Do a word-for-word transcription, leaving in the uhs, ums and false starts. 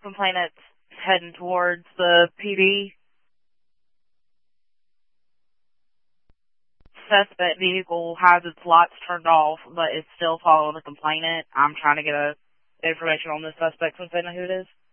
complainant's heading towards the P D. Suspect vehicle has its lights turned off, but it's still following the complainant. I'm trying to get a information on this suspect since I know who it is.